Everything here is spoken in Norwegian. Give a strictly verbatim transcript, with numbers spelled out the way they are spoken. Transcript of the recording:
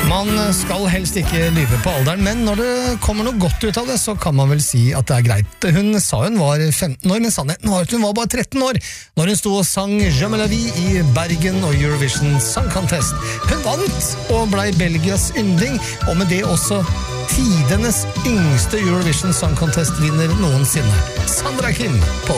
Man skal helst ikke lyve på alderen, men når det kommer noe godt ut av det, så kan man vel si at det er greit. Hun sa hun var femten år, men sannheten var at hun var bare tretten år, når hun sto og sang Jamais la vie i Bergen og Eurovision Song Contest. Hun vant og ble Belgias yndling, og med det også tidenes yngste Eurovision Song Contest-vinner noensinne. Sandra Kim på